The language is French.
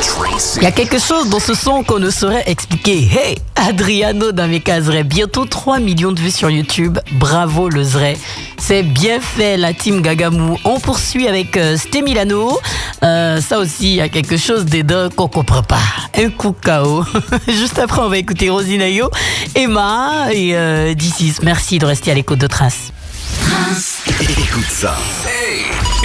Il y a quelque chose dans ce son qu'on ne saurait expliquer. Hey, Adriano Damekazre, bientôt 3 millions de vues sur YouTube. Bravo le Zray. C'est bien fait la team Gagamou. On poursuit avec Sté Milano. Ça aussi, il y a quelque chose dedans qu'on comprend pas. Un coup KO. Juste après, on va écouter Rosinayo, Emma et D6. Merci de rester à l'écoute de Trace. Écoute ça. Hey.